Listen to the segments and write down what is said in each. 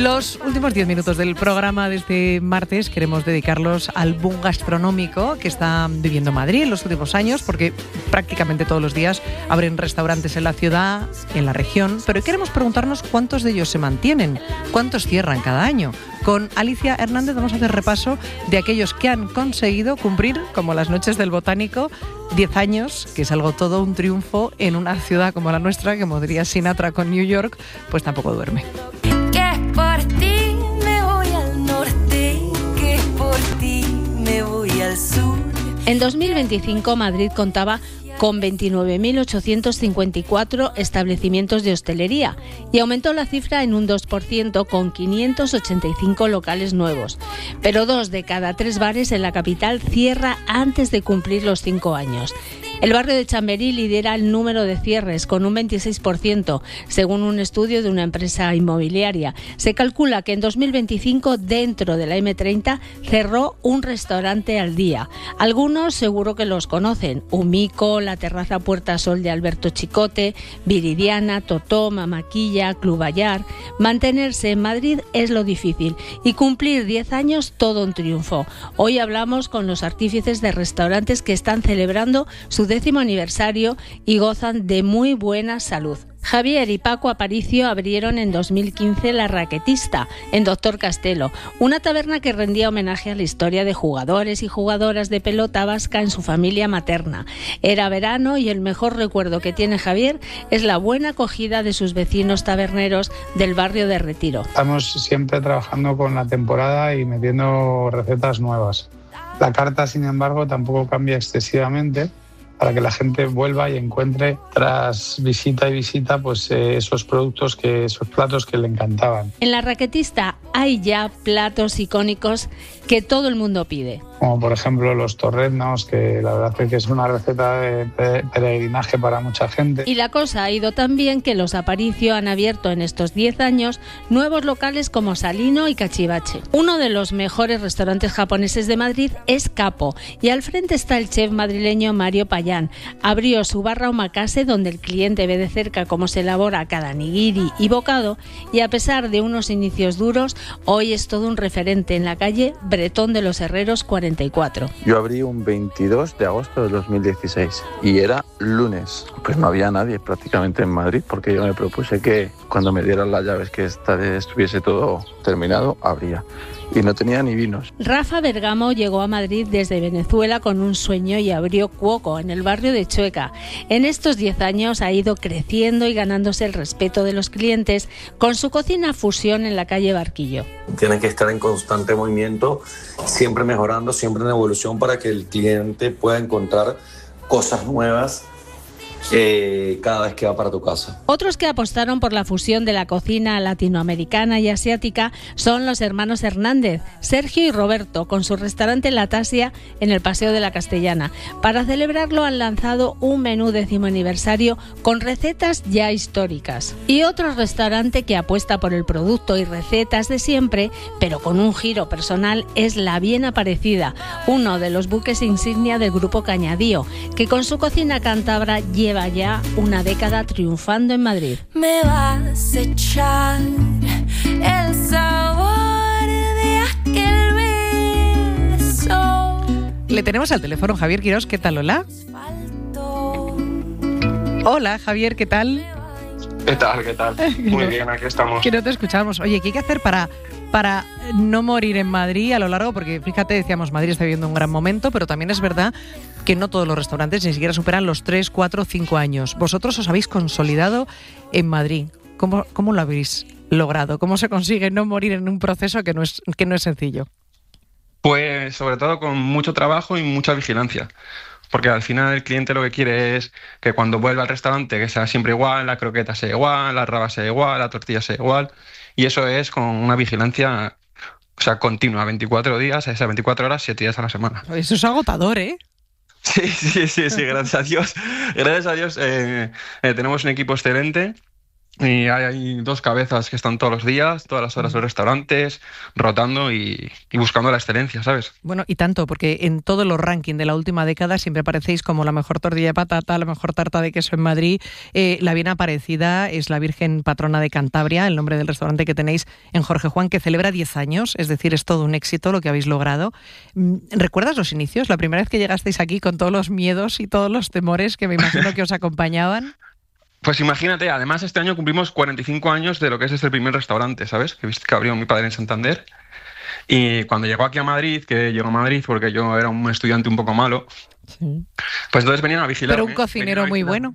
Los últimos 10 minutos del programa de este martes queremos dedicarlos al boom gastronómico que está viviendo Madrid en los últimos años, porque prácticamente todos los días abren restaurantes en la ciudad, en la región, pero hoy queremos preguntarnos cuántos de ellos se mantienen, cuántos cierran cada año. Con Alicia Hernández vamos a hacer repaso de aquellos que han conseguido cumplir, como las noches del Botánico, 10 años, que es algo todo un triunfo en una ciudad como la nuestra, que como diría Sinatra con New York, pues tampoco duerme. Por ti me voy al norte, que por ti me voy al sur. En 2025 Madrid contaba con 29.854 establecimientos de hostelería y aumentó la cifra en un 2% con 585 locales nuevos. Pero 2 de cada 3 bares en la capital cierra antes de cumplir los 5 años. El barrio de Chamberí lidera el número de cierres con un 26%, según un estudio de una empresa inmobiliaria. Se calcula que en 2025 dentro de la M30 cerró un restaurante al día. Algunos seguro que los conocen: Humico, la Terraza Puerta Sol de Alberto Chicote, Viridiana, Totó, Mamaquilla, Club Bayar. Mantenerse en Madrid es lo difícil y cumplir 10 años todo un triunfo. Hoy hablamos con los artífices de restaurantes que están celebrando su 10º aniversario y gozan de muy buena salud. Javier y Paco Aparicio abrieron en 2015 La Raquetista, en Doctor Castelo, una taberna que rendía homenaje a la historia de jugadores y jugadoras de pelota vasca en su familia materna. Era verano y el mejor recuerdo que tiene Javier es la buena acogida de sus vecinos taberneros del barrio de Retiro. Estamos siempre trabajando con la temporada y metiendo recetas nuevas. La carta, sin embargo, tampoco cambia excesivamente, para que la gente vuelva y encuentre tras visita y visita pues esos platos que le encantaban. En La Raquetista hay ya platos icónicos que todo el mundo pide. Como por ejemplo los torreznos, que la verdad es que es una receta de peregrinaje para mucha gente. Y la cosa ha ido tan bien que los Aparicio han abierto en estos 10 años nuevos locales como Salino y Cachivache. Uno de los mejores restaurantes japoneses de Madrid es Capo, y al frente está el chef madrileño Mario Payán. Abrió su barra omakase, donde el cliente ve de cerca cómo se elabora cada nigiri y bocado, y a pesar de unos inicios duros, hoy es todo un referente en la calle Bretón de los Herreros 44. Yo abrí un 22 de agosto de 2016 y era lunes. Pues no había nadie prácticamente en Madrid, porque yo me propuse que cuando me dieran las llaves que estuviese todo terminado, abría. Y no tenía ni vinos. Rafa Bergamo llegó a Madrid desde Venezuela con un sueño y abrió Cuoco en el barrio de Chueca. En estos 10 años ha ido creciendo y ganándose el respeto de los clientes con su cocina fusión en la calle Barquillo. Tienen que estar en constante movimiento, siempre mejorando, siempre en evolución, para que el cliente pueda encontrar cosas nuevas cada vez que va para tu casa. Otros que apostaron por la fusión de la cocina latinoamericana y asiática son los hermanos Hernández, Sergio y Roberto, con su restaurante La Tasia en el Paseo de la Castellana. Para celebrarlo han lanzado un menú 10º aniversario con recetas ya históricas. Y otro restaurante que apuesta por el producto y recetas de siempre, pero con un giro personal, es La Bien Aparecida, uno de los buques insignia del grupo Cañadío, que con su cocina cántabra lleva ya una década triunfando en Madrid. Me vas a echar el sabor de aquel beso. Le tenemos al teléfono Javier Quirós. ¿Qué tal? Hola. Hola, Javier, ¿qué tal? ¿Qué tal? ¿Qué tal? Muy bien, aquí estamos. Que no te escuchamos. Oye, ¿qué hay que hacer para no morir en Madrid a lo largo? Porque fíjate, decíamos, Madrid está viviendo un gran momento, pero también es verdad que no todos los restaurantes ni siquiera superan los 3, 4, 5 años. Vosotros os habéis consolidado en Madrid. ¿Cómo lo habéis logrado? ¿Cómo se consigue no morir en un proceso que no es sencillo? Pues sobre todo con mucho trabajo y mucha vigilancia. Porque al final el cliente lo que quiere es que cuando vuelva al restaurante que sea siempre igual, la croqueta sea igual, la raba sea igual, la tortilla sea igual. Y eso es con una vigilancia, continua, 24 días, 24 horas, 7 días a la semana. Eso es agotador, ¿eh? Sí, gracias a Dios. Gracias a Dios tenemos un equipo excelente Y hay dos cabezas que están todos los días, todas las horas en los restaurantes, rotando y buscando la excelencia, ¿sabes? Bueno, y tanto, porque en todos los rankings de la última década siempre aparecéis como la mejor tortilla de patata, la mejor tarta de queso en Madrid. La bien aparecida es la Virgen Patrona de Cantabria, el nombre del restaurante que tenéis en Jorge Juan, que celebra 10 años, es decir, es todo un éxito lo que habéis logrado. ¿Recuerdas los inicios? La primera vez que llegasteis aquí con todos los miedos y todos los temores que me imagino que os acompañaban. Pues imagínate, además este año cumplimos 45 años de lo que es este primer restaurante, ¿sabes? Que viste que abrió mi padre en Santander. Y cuando llegó aquí a Madrid, que llegó a Madrid porque yo era un estudiante un poco malo, sí, pues entonces venían a vigilar. Pero un cocinero muy bueno.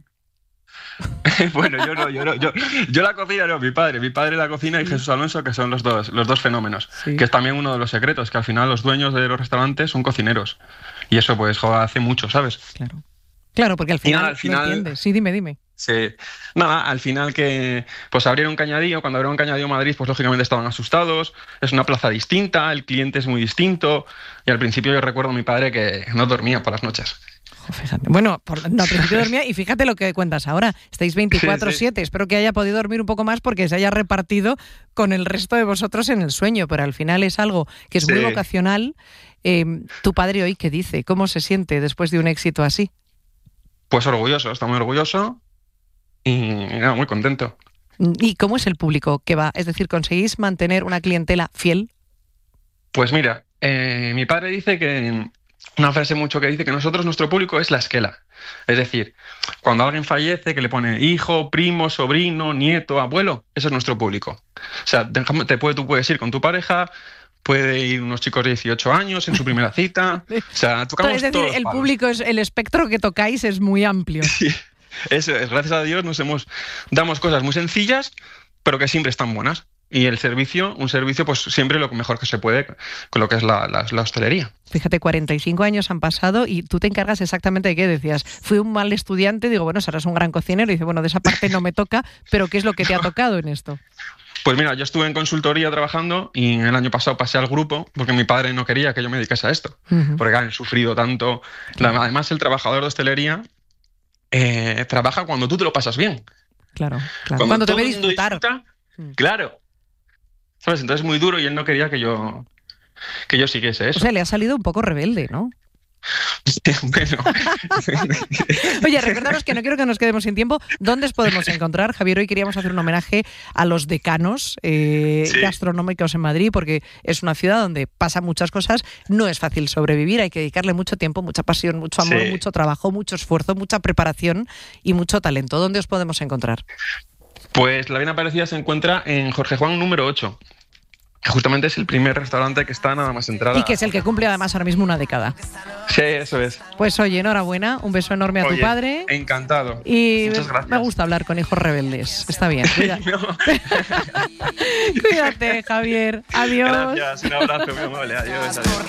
Bueno, yo la cocina no, mi padre la cocina y Jesús Alonso, que son los dos fenómenos, sí, que es también uno de los secretos, que al final los dueños de los restaurantes son cocineros. Y eso pues hace mucho, ¿sabes? Claro, porque al final, lo entiendes. Sí, dime. Sí, nada, al final que pues abrieron Cañadío, cuando abrieron Cañadío Madrid, pues lógicamente estaban asustados, es una plaza distinta, el cliente es muy distinto, y al principio yo recuerdo a mi padre que no dormía por las noches. Fíjate. Bueno, al principio dormía y fíjate lo que cuentas ahora, estáis 24/7, sí. Espero que haya podido dormir un poco más porque se haya repartido con el resto de vosotros en el sueño, pero al final es algo que es muy vocacional. ¿Tu padre hoy qué dice? ¿Cómo se siente después de un éxito así? Pues orgulloso, está muy orgulloso y nada, muy contento. ¿Y cómo es el público que va? Es decir, ¿conseguís mantener una clientela fiel? Pues mira, mi padre dice que... Una frase mucho que dice que nuestro público es la esquela. Es decir, cuando alguien fallece, que le pone hijo, primo, sobrino, nieto, abuelo, eso es nuestro público. O sea, tú puedes ir con tu pareja, puede ir unos chicos de 18 años en su primera cita. O sea, tocamos es decir, todos el palos. Público, el espectro que tocáis es muy amplio. Sí, eso es. Gracias a Dios damos cosas muy sencillas, pero que siempre están buenas. Y un servicio, pues siempre lo mejor que se puede con lo que es la hostelería. Fíjate, 45 años han pasado y tú te encargas exactamente de qué decías. Fui un mal estudiante, digo, bueno, serás un gran cocinero. Y dice, bueno, de esa parte no me toca, pero ¿qué es lo que te ha tocado en esto? Pues mira, yo estuve en consultoría trabajando y el año pasado pasé al grupo porque mi padre no quería que yo me dedicase a esto. Porque han sufrido tanto. Además, el trabajador de hostelería trabaja cuando tú te lo pasas bien. Claro. Cuando te ve disfrutar. Claro. ¿Sabes? Entonces es muy duro y él no quería que yo siguiese eso. O sea, le ha salido un poco rebelde, ¿no? Bueno. Oye, recordaros que no quiero que nos quedemos sin tiempo. ¿Dónde os podemos encontrar? Javier, hoy queríamos hacer un homenaje a los decanos gastronómicos en Madrid, porque es una ciudad donde pasan muchas cosas, no es fácil sobrevivir, hay que dedicarle mucho tiempo, mucha pasión, mucho amor, mucho trabajo, mucho esfuerzo, mucha preparación y mucho talento. ¿Dónde os podemos encontrar? Pues la bien aparecida se encuentra en Jorge Juan número 8, que justamente es el primer restaurante que está nada más entrada. Y que es el que cumple además ahora mismo una década. Sí, eso es. Pues oye, enhorabuena, un beso enorme a tu padre. Encantado. Y muchas gracias. Me gusta hablar con hijos rebeldes. Está bien. Cuídate, Javier. Adiós. Gracias, un abrazo muy amable. Adiós.